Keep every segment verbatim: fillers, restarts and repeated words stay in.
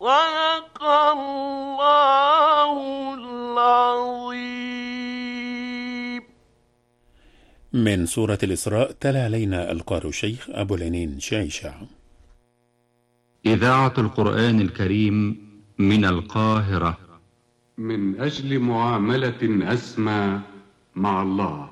صدق الله العظيم. من سورة الإسراء تلا علينا القارئ الشيخ أبو العنين شعيشع. إذاعة القرآن الكريم من القاهرة. من أجل معاملة أسمى مع الله،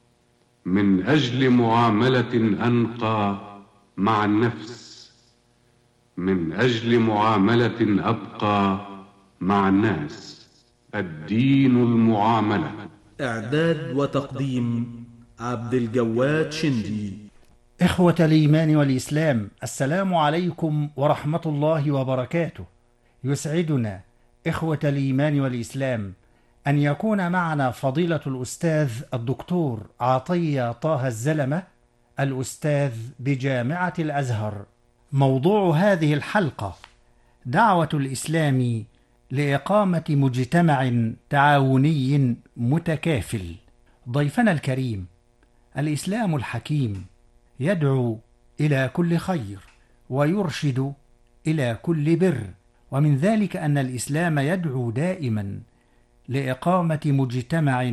من أجل معاملة أنقى مع النفس، من أجل معاملة أبقى مع الناس. الدين المعاملة. إعداد وتقديم عبد الجواد شندي. إخوة الإيمان والإسلام، السلام عليكم ورحمة الله وبركاته. يسعدنا إخوة الإيمان والإسلام أن يكون معنا فضيلة الأستاذ الدكتور عطية طه الزلمة، الأستاذ بجامعة الأزهر. موضوع هذه الحلقة دعوة الإسلام لإقامة مجتمع تعاوني متكافل. ضيفنا الكريم، الإسلام الحكيم يدعو إلى كل خير ويرشد إلى كل بر، ومن ذلك أن الإسلام يدعو دائما لإقامة مجتمع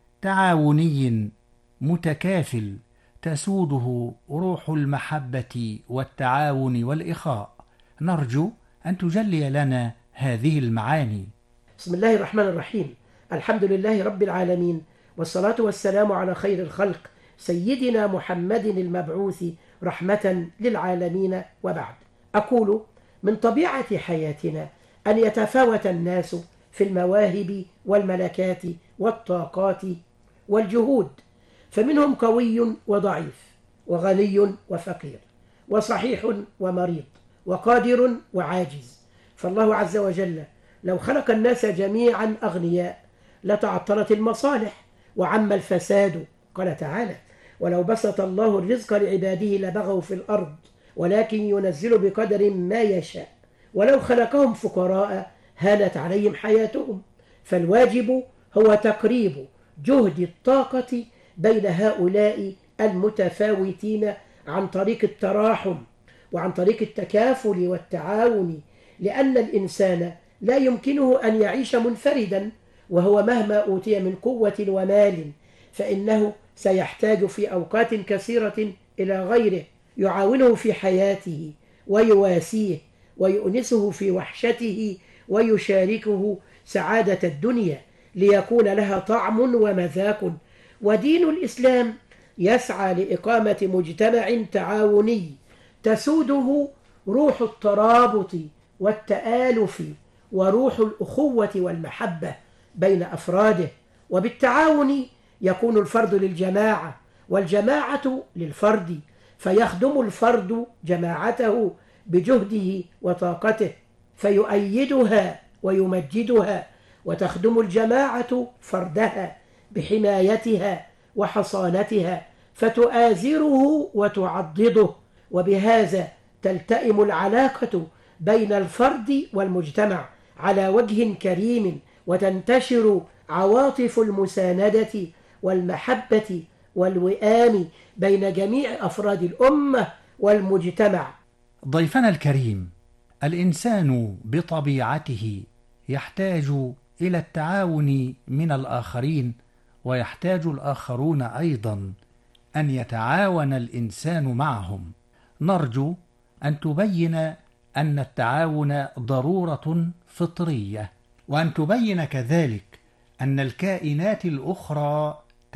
تعاوني متكافل تسوده روح المحبة والتعاون والإخاء. نرجو أن تجلي لنا هذه المعاني. بسم الله الرحمن الرحيم. الحمد لله رب العالمين، والصلاة والسلام على خير الخلق سيدنا محمد المبعوث رحمة للعالمين، وبعد. أقول من طبيعة حياتنا أن يتفاوت الناس في المواهب والملكات والطاقات والجهود، فمنهم قوي وضعيف، وغني وفقير، وصحيح ومريض، وقادر وعاجز. فالله عز وجل لو خلق الناس جميعا أغنياء لتعطلت المصالح وعم الفساد. قال تعالى: ولو بسط الله الرزق لعباده لبغوا في الأرض ولكن ينزل بقدر ما يشاء. ولو خلقهم فقراء هانت عليهم حياتهم. فالواجب هو تقريب جهد الطاقة بين هؤلاء المتفاوتين عن طريق التراحم وعن طريق التكافل والتعاون، لأن الإنسان لا يمكنه أن يعيش منفردا، وهو مهما أوتي من قوة ومال فإنه سيحتاج في أوقات كثيرة إلى غيره يعاونه في حياته ويواسيه ويؤنسه في وحشته ويشاركه سعادة الدنيا ليكون لها طعم ومذاق. ودين الإسلام يسعى لإقامة مجتمع تعاوني تسوده روح الترابط والتآلف وروح الأخوة والمحبة بين أفراده. وبالتعاون يكون الفرد للجماعة والجماعة للفرد، فيخدم الفرد جماعته بجهده وطاقته فيؤيدها ويمجدها، وتخدم الجماعة فردها بحمايتها وحصانتها فتؤازره وتعضده. وبهذا تلتئم العلاقة بين الفرد والمجتمع على وجه كريم، وتنتشر عواطف المساندة والمحبة والوئام بين جميع أفراد الأمة والمجتمع. ضيفنا الكريم، الإنسان بطبيعته يحتاج إلى التعاون من الآخرين، ويحتاج الآخرون أيضا أن يتعاون الإنسان معهم. نرجو أن تبين أن التعاون ضرورة فطرية، وأن تبين كذلك أن الكائنات الأخرى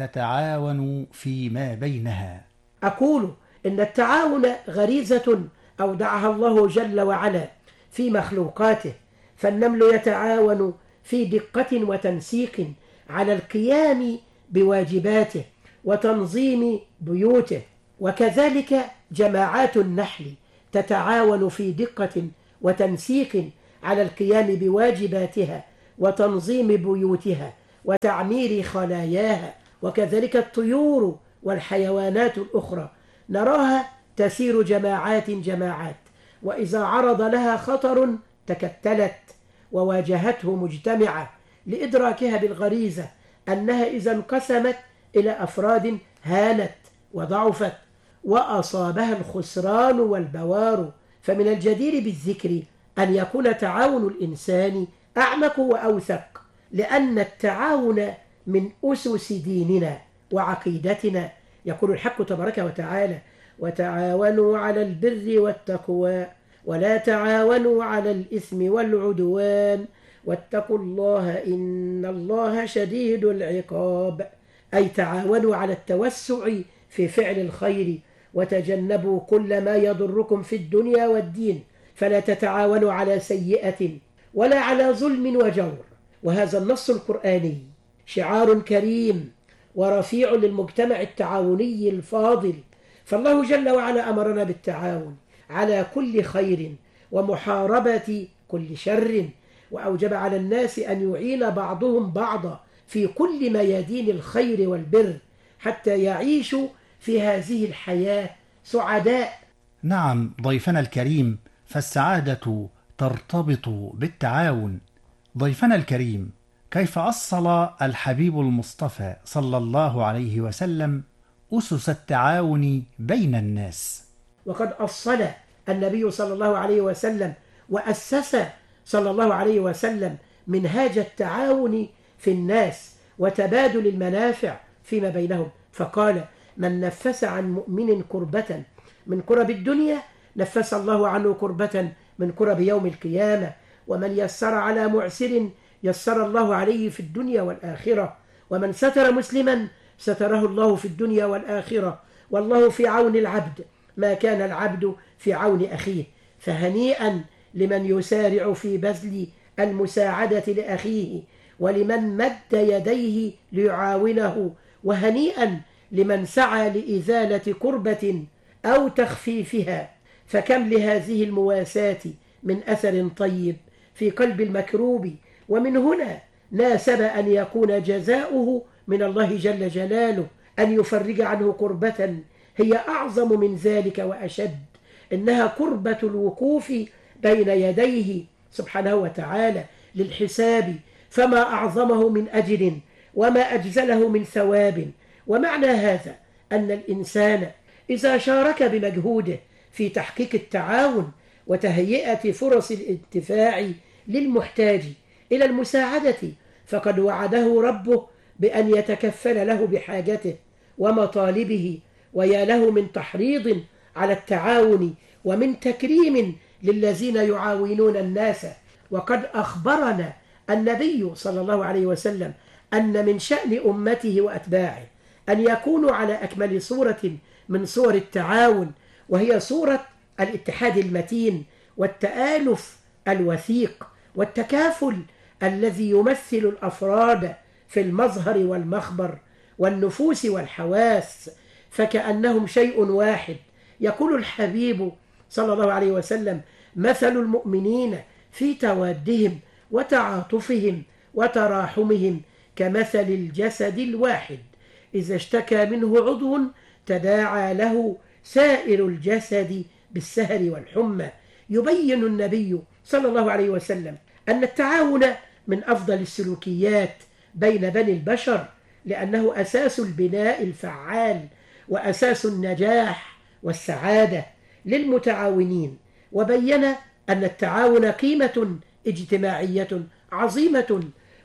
تتعاون فيما بينها. أقول إن التعاون غريزة أودعها الله جل وعلا في مخلوقاته، فالنمل يتعاون في دقة وتنسيق على القيام بواجباته وتنظيم بيوته، وكذلك جماعات النحل تتعاون في دقة وتنسيق على القيام بواجباتها وتنظيم بيوتها وتعمير خلاياها. وكذلك الطيور والحيوانات الأخرى نراها تسير جماعات جماعات، وإذا عرض لها خطر تكتلت وواجهته مجتمعة لإدراكها بالغريزة أنها إذا انقسمت إلى أفراد هانت وضعفت وأصابها الخسران والبوار. فمن الجدير بالذكر أن يكون تعاون الإنسان أعمق وأوثق، لأن التعاون من أسس ديننا وعقيدتنا. يقول الحق تبارك وتعالى: وتعاونوا على البر والتقوى ولا تعاونوا على الإثم والعدوان واتقوا الله إن الله شديد العقاب. أي تعاونوا على التوسع في فعل الخير وتجنبوا كل ما يضركم في الدنيا والدين، فلا تتعاونوا على سيئة ولا على ظلم وجور. وهذا النص القرآني شعار كريم ورفيع للمجتمع التعاوني الفاضل، فالله جل وعلا أمرنا بالتعاون على كل خير ومحاربة كل شر، وأوجب على الناس أن يعين بعضهم بعضا في كل ميادين الخير والبر حتى يعيشوا في هذه الحياة سعداء. نعم ضيفنا الكريم، فالسعادة ترتبط بالتعاون. ضيفنا الكريم، كيف أصل الحبيب المصطفى صلى الله عليه وسلم أسس التعاون بين الناس؟ وقد أصل النبي صلى الله عليه وسلم وأسس صلى الله عليه وسلم منهاج التعاون في الناس وتبادل المنافع فيما بينهم، فقال: من نفس عن مؤمن كربة من كرب الدنيا نفس الله عنه كربة من كرب يوم القيامة، ومن يسر على معسر يسر الله عليه في الدنيا والآخرة، ومن ستر مسلما ستره الله في الدنيا والآخرة، والله في عون العبد ما كان العبد في عون أخيه. فهنيئا لمن يسارع في بذل المساعدة لأخيه ولمن مد يديه ليعاونه، وهنيئا لمن سعى لإزالة كربة أو تخفيفها. فكم لهذه المواساة من أثر طيب في قلب المكروب، ومن هنا ناسب أن يكون جزاؤه من الله جل جلاله أن يفرج عنه كربة هي أعظم من ذلك وأشد، إنها كربة الوقوف بين يديه سبحانه وتعالى للحساب، فما أعظمه من أجر وما أجزله من ثواب. ومعنى هذا أن الإنسان إذا شارك بمجهوده في تحقيق التعاون وتهيئة فرص الانتفاع للمحتاج إلى المساعدة، فقد وعده ربه بأن يتكفل له بحاجته ومطالبه، ويا له من تحريض على التعاون ومن تكريم للذين يعاونون الناس. وقد أخبرنا النبي صلى الله عليه وسلم أن من شأن أمته وأتباعه أن يكونوا على أكمل صورة من صور التعاون، وهي صورة الاتحاد المتين والتآلف الوثيق والتكافل الذي يمثل الأفراد في المظهر والمخبر والنفوس والحواس، فكأنهم شيء واحد. يقول الحبيب صلى الله عليه وسلم: مثل المؤمنين في توادهم وتعاطفهم وتراحمهم كمثل الجسد الواحد إذا اشتكى منه عضو تداعى له سائر الجسد بالسهر والحمى. يبين النبي صلى الله عليه وسلم أن التعاون من أفضل السلوكيات بين بني البشر، لأنه أساس البناء الفعال وأساس النجاح والسعادة للمتعاونين. وبين أن التعاون قيمة اجتماعية عظيمة،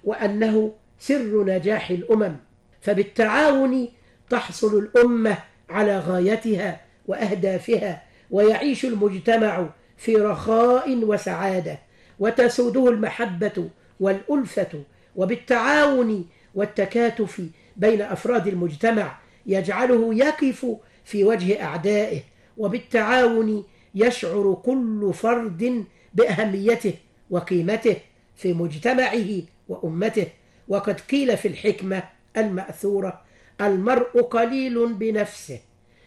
وأنه سر نجاح الأمم، فبالتعاون تحصل الأمة على غايتها وأهدافها، ويعيش المجتمع في رخاء وسعادة، وتسوده المحبة والألفة. وبالتعاون والتكاتف بين أفراد المجتمع يجعله يقف في وجه أعدائه، وبالتعاون يشعر كل فرد بأهميته وقيمته في مجتمعه وأمته. وقد قيل في الحكمة المأثورة: المرء قليل بنفسه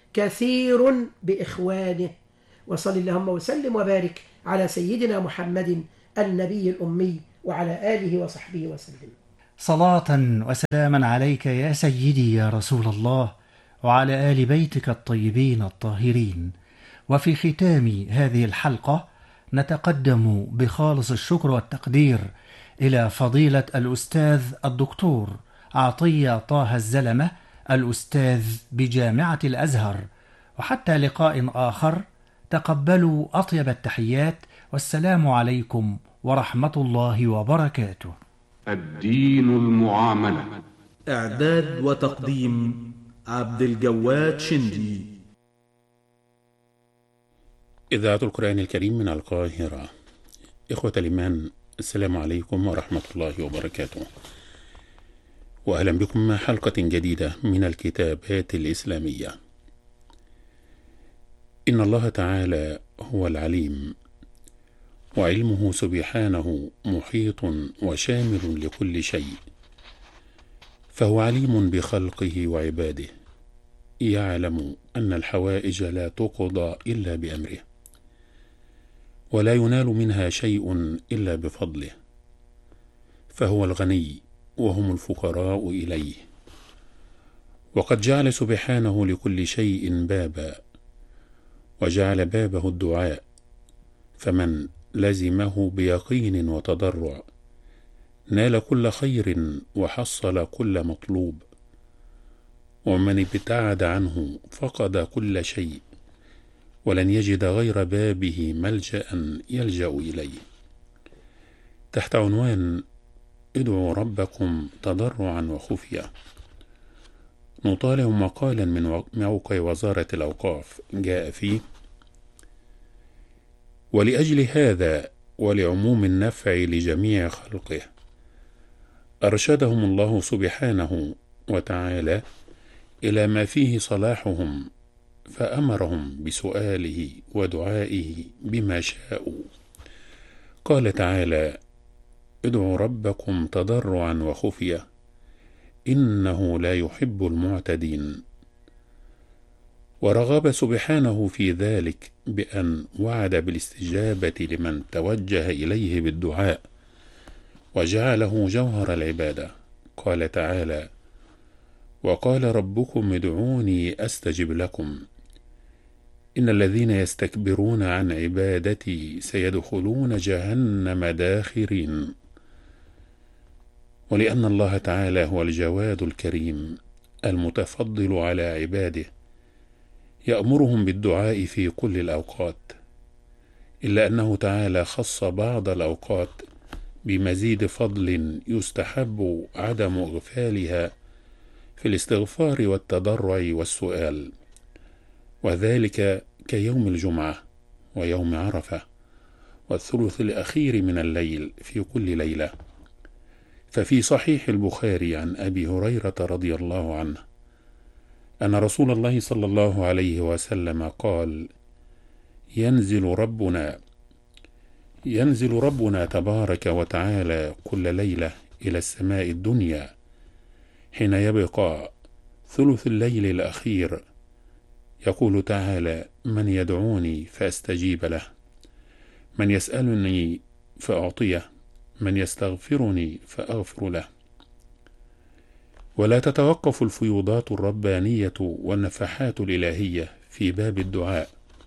كثير بإخوانه. وصل اللهم وسلم وبارك على سيدنا محمد النبي الأمي وعلى آله وصحبه وسلم. صلاة وسلاما عليك يا سيدي يا رسول الله، وعلى آل بيتك الطيبين الطاهرين. وفي ختام هذه الحلقة نتقدم بخالص الشكر والتقدير إلى فضيلة الأستاذ الدكتور عطية طه الزلمة، الأستاذ بجامعة الأزهر. وحتى لقاء آخر، تقبلوا أطيب التحيات والسلام عليكم ورحمة الله وبركاته. الدين المعاملة. إعداد وتقديم عبد الجواد شندي. إذاعة القرآن الكريم من القاهرة. إخوة الإيمان، السلام عليكم ورحمة الله وبركاته، وأهلا بكم مع حلقة جديدة من الكتابات الإسلامية. إن الله تعالى هو العليم، وعلمه سبحانه محيط وشامل لكل شيء، فهو عليم بخلقه وعباده، يعلم أن الحوائج لا تقضى إلا بأمره، ولا ينال منها شيء إلا بفضله، فهو الغني وهم الفقراء إليه. وقد جعل سبحانه لكل شيء بابا، وجعل بابه الدعاء، فمن لزمه بيقين وتضرع نال كل خير وحصل كل مطلوب، ومن ابتعد عنه فقد كل شيء، ولن يجد غير بابه ملجأ يلجأ إليه. تحت عنوان ادعوا ربكم تضرعا وخفية، نطالع مقالا من موقع وزارة الأوقاف جاء فيه: ولأجل هذا ولعموم النفع لجميع خلقه أرشدهم الله سبحانه وتعالى إلى ما فيه صلاحهم، فأمرهم بسؤاله ودعائه بما شاءوا. قال تعالى: ادعوا ربكم تضرعا وخفية إنه لا يحب المعتدين. ورغب سبحانه في ذلك بأن وعد بالاستجابة لمن توجه إليه بالدعاء، وجعله جوهر العبادة. قال تعالى: وقال ربكم ادعوني أستجب لكم إن الذين يستكبرون عن عبادتي سيدخلون جهنم داخرين. ولأن الله تعالى هو الجواد الكريم المتفضل على عباده، يأمرهم بالدعاء في كل الأوقات، إلا أنه تعالى خص بعض الأوقات بمزيد فضل يستحب عدم إغفالها في الاستغفار والتضرع والسؤال، وذلك كيوم الجمعة ويوم عرفة والثلث الأخير من الليل في كل ليلة. ففي صحيح البخاري عن أبي هريرة رضي الله عنه أن رسول الله صلى الله عليه وسلم قال: ينزل ربنا ينزل ربنا تبارك وتعالى كل ليلة إلى السماء الدنيا حين يبقى ثلث الليل الأخير، يقول تعالى: من يدعوني فأستجيب له، من يسألني فأعطيه، من يستغفرني فأغفر له. ولا تتوقف الفيوضات الربانية والنفحات الإلهية في باب الدعاء،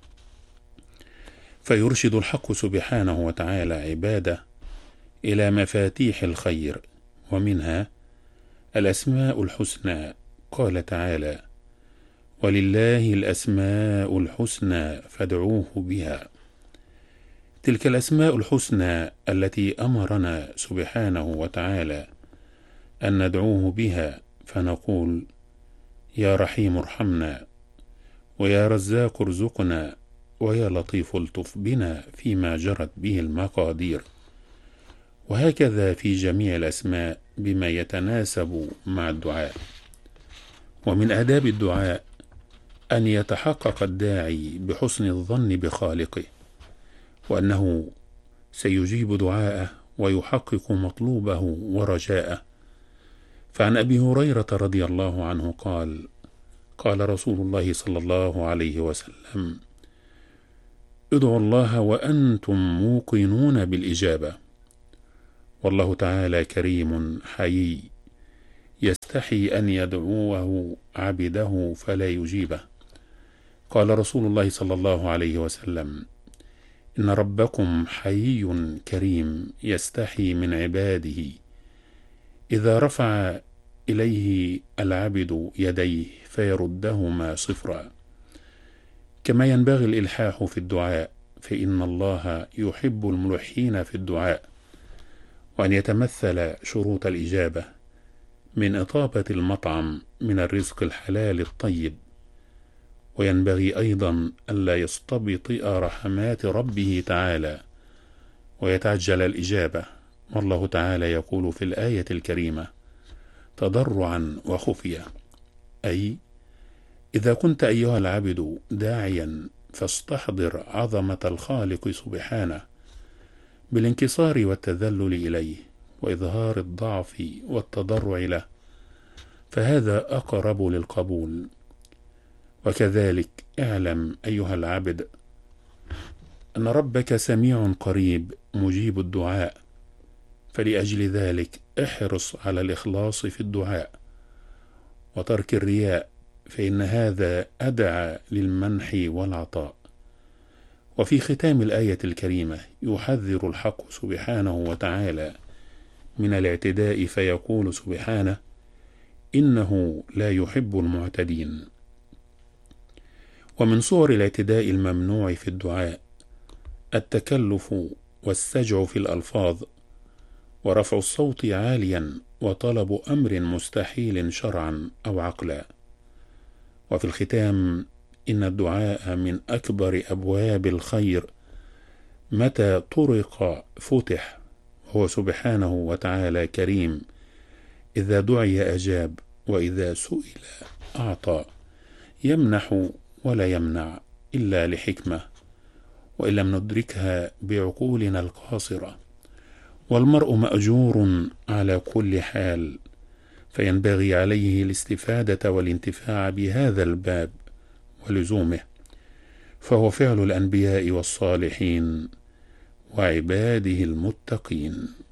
فيرشد الحق سبحانه وتعالى عباده إلى مفاتيح الخير، ومنها الأسماء الحسنى. قال تعالى: ولله الأسماء الحسنى فادعوه بها. تلك الأسماء الحسنى التي أمرنا سبحانه وتعالى أن ندعوه بها، فنقول: يا رحيم ارحمنا، ويا رزاق ارزقنا، ويا لطيف الطف بنا فيما جرت به المقادير. وهكذا في جميع الأسماء بما يتناسب مع الدعاء. ومن آداب الدعاء أن يتحقق الداعي بحسن الظن بخالقه، وأنه سيجيب دعاءه ويحقق مطلوبه ورجاءه. فعن أبي هريرة رضي الله عنه قال: قال رسول الله صلى الله عليه وسلم: ادعوا الله وأنتم موقنون بالإجابة، والله تعالى كريم حيي يستحي أن يدعوه عبده فلا يجيبه. قال رسول الله صلى الله عليه وسلم: إن ربكم حيي كريم يستحي من عباده إذا رفع إليه العبد يديه فيردهما صفرا. كما ينبغي الإلحاح في الدعاء، فإن الله يحب الملحين في الدعاء، وأن يتمثل شروط الإجابة من إطابة المطعم من الرزق الحلال الطيب، وينبغي أيضا ألا يستبطئ رحمات ربه تعالى ويتعجل الإجابة، والله تعالى يقول في الآية الكريمة تضرعا وخفية، أي إذا كنت أيها العبد داعيا فاستحضر عظمة الخالق سبحانه بالانكسار والتذلل إليه وإظهار الضعف والتضرع له، فهذا أقرب للقبول. وكذلك اعلم أيها العبد أن ربك سميع قريب مجيب الدعاء، فلأجل ذلك احرص على الإخلاص في الدعاء وترك الرياء، فإن هذا أدعى للمنح والعطاء. وفي ختام الآية الكريمة يحذر الحق سبحانه وتعالى من الاعتداء، فيقول سبحانه إنه لا يحب المعتدين. ومن صور الاعتداء الممنوع في الدعاء التكلف والسجع في الألفاظ، ورفع الصوت عاليا، وطلب أمر مستحيل شرعا أو عقلا. وفي الختام إن الدعاء من أكبر أبواب الخير، متى طرق فتح، وهو سبحانه وتعالى كريم، إذا دعي أجاب، وإذا سئل أعطى، يمنح ولا يمنع إلا لحكمة، وإن لم ندركها بعقولنا القاصرة. والمرء مأجور على كل حال، فينبغي عليه الاستفادة والانتفاع بهذا الباب ولزومه، فهو فعل الأنبياء والصالحين وعباده المتقين.